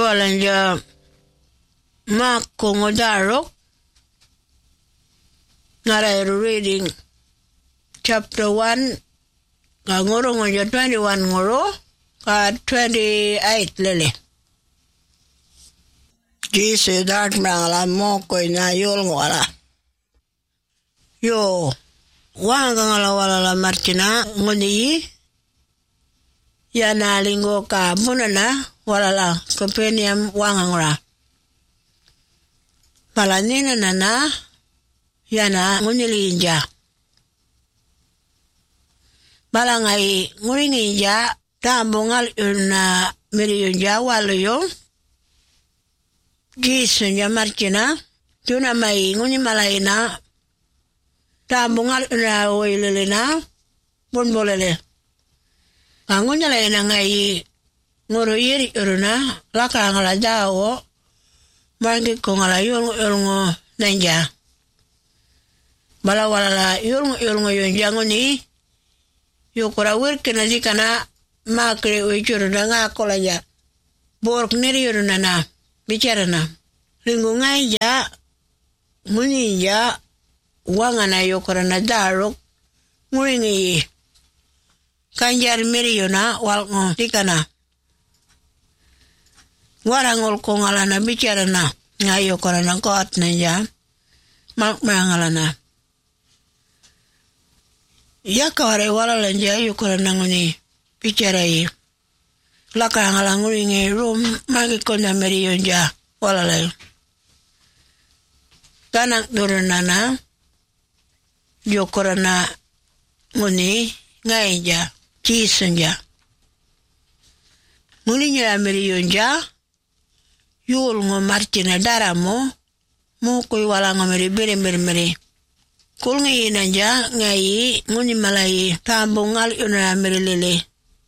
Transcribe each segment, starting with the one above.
Dualanja Makongo Darok. Ngarairu reading chapter 1 ka ngoro ngonja 21 ngoro ka 28 lele. Jise dat mangala moko ina yol ngwala. Yo wanga ngala wala la martina ngoni ya na lingo ka munana wala la kopeniam wanga ngora. Palanina nana yana ngunilinja. Balangai nguringinja tambungal una miriyunja waloyo. Gisunja marchina tuna mai nguni malaina tambungal una oilelena bonbolele. Angunya laina ngai ngoro yiri uruna laka ngala jawo mangi kongala yolngo nanja. Bala wala yolngo yonjango ni yokora wirkina dikana makre ujuruna ngakolanya bork neri yuruna na bicara na lingu ngaija muninja wangana yokora na darok muringi kanjar meri yona walngo dikana warangol kongala na bicara na ngayokora na kot nanja makmangala na ya kaware wala lanja yukura nanguni picharai laka ngala nguri nge room magi konda meri yonja wala layo kanak durunana yukura na nguni ngaija chisunja nguni nyala meri yonja yul ngo martina daramo mukui wala ngomeri beri kulngi inanja ngai nguni malai tambungal yuna merilele.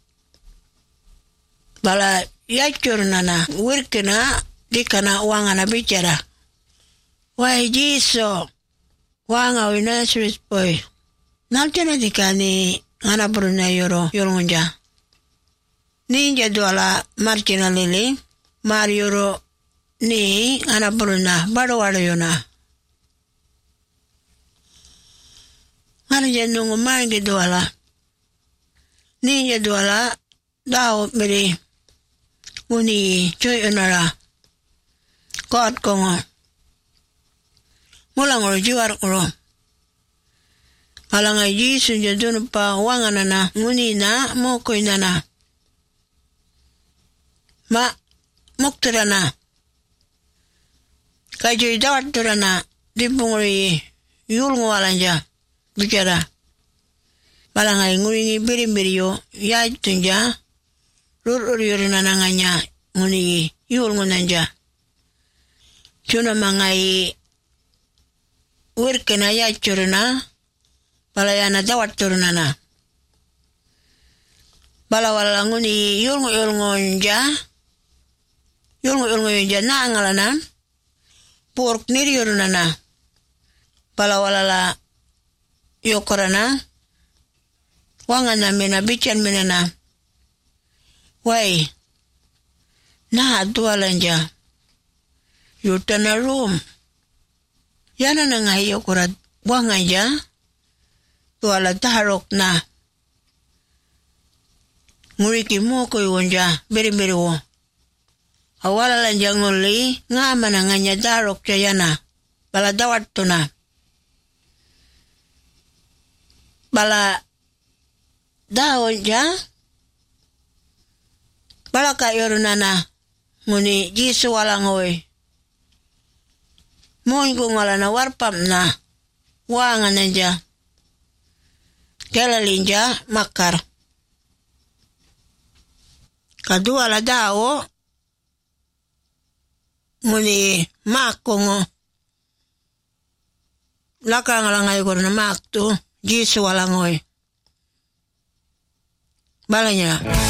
Bala yachurnana wirkina dikana wangana bicara. Wai jiso wanga wina sweet boy. Naltena dikani ngana bruna yoronja. Ninja duala marchina lele marioro ni ngana bruna bado wado yona. Ngana nungu mangi duala. Ninja duala dao meri uni choy unara. God kongo. Mulang oro jiwar oro. Malanga jisu jadunu pa wanganana nguni na moko inana. Ma mukturana. Kajoy dawat turana dipunguri yulngu walanja. Bicara balangai nguringi beri yo ya tunja rur yuruna nanganya nguningi yul ngunanja cuna mangai wirkena ya curuna balayana dawat turunana balawala nguni yul ngonja na angalana pork niri yurunana balawala yokorana wangana mena bichan menana wai na dualanja yutana room yana nanga yokora wanganja duala taharok na nguriki moko yonja beri wo awala lanja ngoli ngamana nganya darok chayana bala dawat tuna bala daonja bala kayorunana nguni jisu walangoy mongo ngalana warpam na wangananja kelalinja makar kadua la dao nguni makongo laka ngalangay ko na makto jisu walangoy balanya